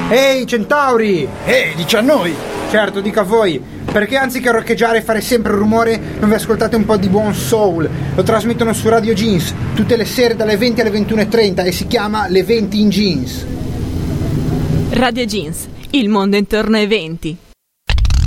Ehi, centauri! Ehi, dici a noi! Certo, dico a voi, perché anziché roccheggiare e fare sempre rumore, non vi ascoltate un po' di buon soul? Lo trasmettono su Radio Jeans, tutte le sere dalle 20 alle 21:30 e si chiama Le 20 in Jeans. Radio Jeans, il mondo intorno ai 20.